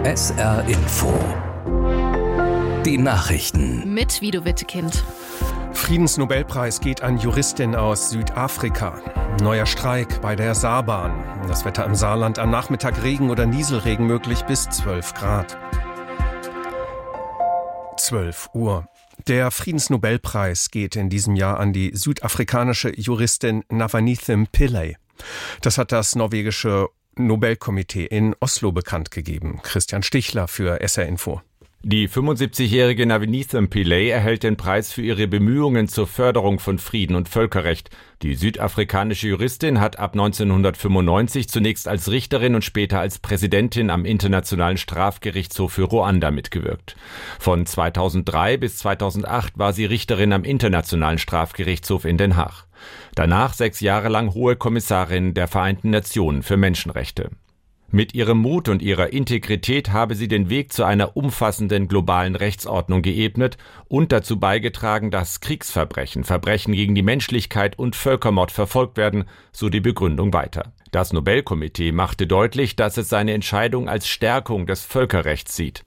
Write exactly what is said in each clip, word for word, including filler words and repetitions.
S R Info. Die Nachrichten. Mit Guido Wittekind. Friedensnobelpreis geht an Juristin aus Südafrika. Neuer Streik bei der Saarbahn. Das Wetter im Saarland: am Nachmittag Regen oder Nieselregen möglich bis zwölf Grad. zwölf Uhr. Der Friedensnobelpreis geht in diesem Jahr an die südafrikanische Juristin Navanithem Pillay. Das hat das norwegische Nobelkomitee in Oslo bekannt gegeben. Christian Stichler für S R Info. Die fünfundsiebzigjährige Navanithem Pillay erhält den Preis für ihre Bemühungen zur Förderung von Frieden und Völkerrecht. Die südafrikanische Juristin hat ab neunzehnhundertfünfundneunzig zunächst als Richterin und später als Präsidentin am Internationalen Strafgerichtshof für Ruanda mitgewirkt. Von zweitausenddrei bis zweitausendacht war sie Richterin am Internationalen Strafgerichtshof in Den Haag. Danach sechs Jahre lang Hohe Kommissarin der Vereinten Nationen für Menschenrechte. Mit ihrem Mut und ihrer Integrität habe sie den Weg zu einer umfassenden globalen Rechtsordnung geebnet und dazu beigetragen, dass Kriegsverbrechen, Verbrechen gegen die Menschlichkeit und Völkermord verfolgt werden, so die Begründung weiter. Das Nobelkomitee machte deutlich, dass es seine Entscheidung als Stärkung des Völkerrechts sieht.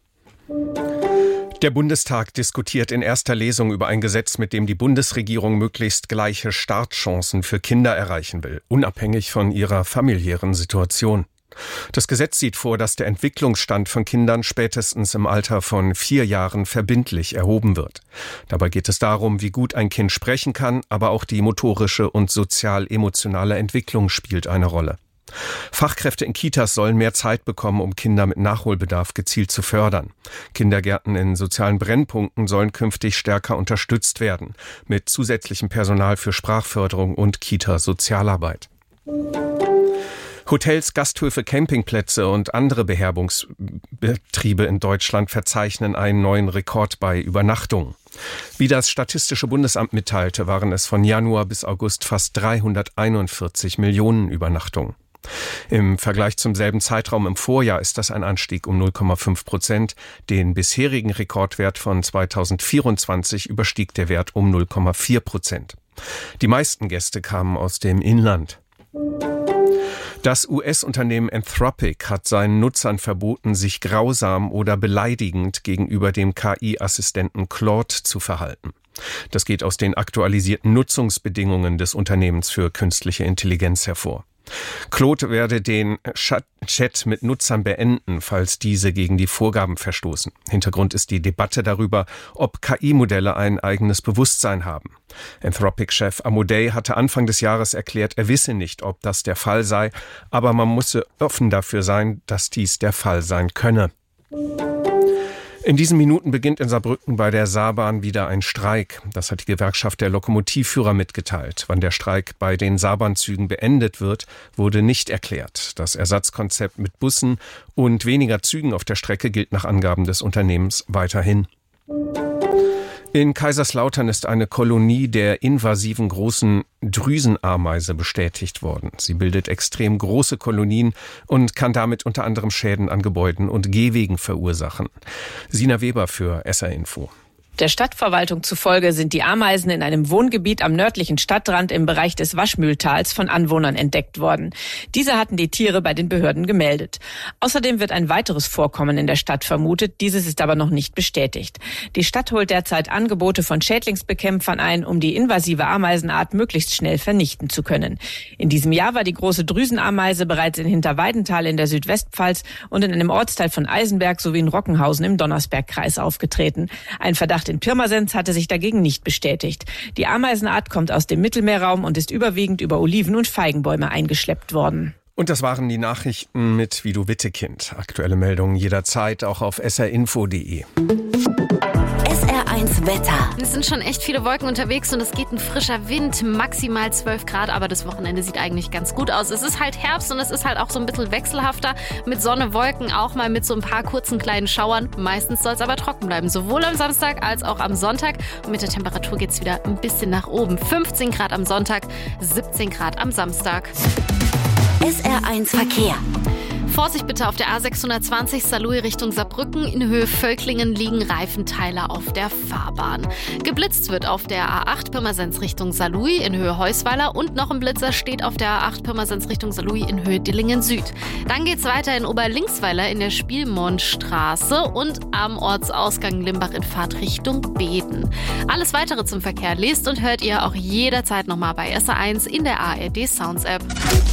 Der Bundestag diskutiert in erster Lesung über ein Gesetz, mit dem die Bundesregierung möglichst gleiche Startchancen für Kinder erreichen will, unabhängig von ihrer familiären Situation. Das Gesetz sieht vor, dass der Entwicklungsstand von Kindern spätestens im Alter von vier Jahren verbindlich erhoben wird. Dabei geht es darum, wie gut ein Kind sprechen kann, aber auch die motorische und sozial-emotionale Entwicklung spielt eine Rolle. Fachkräfte in Kitas sollen mehr Zeit bekommen, um Kinder mit Nachholbedarf gezielt zu fördern. Kindergärten in sozialen Brennpunkten sollen künftig stärker unterstützt werden, mit zusätzlichem Personal für Sprachförderung und Kita-Sozialarbeit. Hotels, Gasthöfe, Campingplätze und andere Beherbergungsbetriebe in Deutschland verzeichnen einen neuen Rekord bei Übernachtungen. Wie das Statistische Bundesamt mitteilte, waren es von Januar bis August fast dreihunderteinundvierzig Millionen Übernachtungen. Im Vergleich zum selben Zeitraum im Vorjahr ist das ein Anstieg um null Komma fünf Prozent. Den bisherigen Rekordwert von zweitausendvierundzwanzig überstieg der Wert um null Komma vier Prozent. Die meisten Gäste kamen aus dem Inland. Das U S-Unternehmen Anthropic hat seinen Nutzern verboten, sich grausam oder beleidigend gegenüber dem K I-Assistenten Claude zu verhalten. Das geht aus den aktualisierten Nutzungsbedingungen des Unternehmens für künstliche Intelligenz hervor. Claude werde den Chat mit Nutzern beenden, falls diese gegen die Vorgaben verstoßen. Hintergrund ist die Debatte darüber, ob K I-Modelle ein eigenes Bewusstsein haben. Anthropic-Chef Amodei hatte Anfang des Jahres erklärt, er wisse nicht, ob das der Fall sei, aber man müsse offen dafür sein, dass dies der Fall sein könne. In diesen Minuten beginnt in Saarbrücken bei der Saarbahn wieder ein Streik. Das hat die Gewerkschaft der Lokomotivführer mitgeteilt. Wann der Streik bei den Saarbahnzügen beendet wird, wurde nicht erklärt. Das Ersatzkonzept mit Bussen und weniger Zügen auf der Strecke gilt nach Angaben des Unternehmens weiterhin. In Kaiserslautern ist eine Kolonie der invasiven großen Drüsenameise bestätigt worden. Sie bildet extrem große Kolonien und kann damit unter anderem Schäden an Gebäuden und Gehwegen verursachen. Sina Weber für S R Info. Der Stadtverwaltung zufolge sind die Ameisen in einem Wohngebiet am nördlichen Stadtrand im Bereich des Waschmühltals von Anwohnern entdeckt worden. Diese hatten die Tiere bei den Behörden gemeldet. Außerdem wird ein weiteres Vorkommen in der Stadt vermutet. Dieses ist aber noch nicht bestätigt. Die Stadt holt derzeit Angebote von Schädlingsbekämpfern ein, um die invasive Ameisenart möglichst schnell vernichten zu können. In diesem Jahr war die große Drüsenameise bereits in Hinterweidenthal in der Südwestpfalz und in einem Ortsteil von Eisenberg sowie in Rockenhausen im Donnersbergkreis aufgetreten. Ein Verdacht in Pirmasens hatte sich dagegen nicht bestätigt. Die Ameisenart kommt aus dem Mittelmeerraum und ist überwiegend über Oliven- und Feigenbäume eingeschleppt worden. Und das waren die Nachrichten mit Guido Wittekind. Aktuelle Meldungen jederzeit auch auf s r info punkt d e. S R eins Wetter. Es sind schon echt viele Wolken unterwegs und es geht ein frischer Wind, maximal zwölf Grad, aber das Wochenende sieht eigentlich ganz gut aus. Es ist halt Herbst und es ist halt auch so ein bisschen wechselhafter mit Sonne, Wolken, auch mal mit so ein paar kurzen kleinen Schauern. Meistens soll es aber trocken bleiben, sowohl am Samstag als auch am Sonntag. Und mit der Temperatur geht es wieder ein bisschen nach oben. fünfzehn Grad am Sonntag, siebzehn Grad am Samstag. S R eins Verkehr. Vorsicht bitte auf der A sechshundertzwanzig Saarlouis Richtung Saarbrücken. In Höhe Völklingen liegen Reifenteile auf der Fahrbahn. Geblitzt wird auf der A acht Pirmasens Richtung Saarlouis in Höhe Heusweiler und noch ein Blitzer steht auf der A acht Pirmasens Richtung Saarlouis in Höhe Dillingen Süd. Dann geht's weiter in Oberlinksweiler in der Spielmondstraße und am Ortsausgang Limbach in Fahrtrichtung Beden. Alles weitere zum Verkehr lest und hört ihr auch jederzeit nochmal bei S R eins in der A R D Sounds App.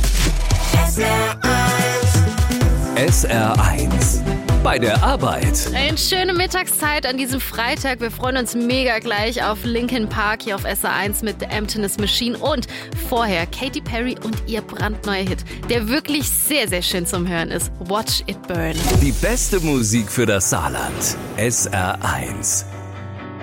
S R eins. Bei der Arbeit. Eine schöne Mittagszeit an diesem Freitag. Wir freuen uns mega gleich auf Linkin Park hier auf S R eins mit The Emptiness Machine und vorher Katy Perry und ihr brandneuer Hit, der wirklich sehr, sehr schön zum Hören ist. Watch It Burn. Die beste Musik für das Saarland. S R eins.